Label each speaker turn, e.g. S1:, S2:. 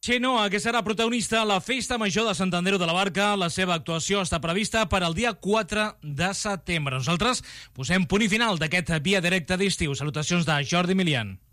S1: Chenoa, que serà protagonista a la Festa Major de Sant Andreu de la Barca. La seva actuació està prevista per al dia 4 de setembre. Nosaltres posem punt i final d'aquest via directe d'estiu. Salutacions de Jordi Milian.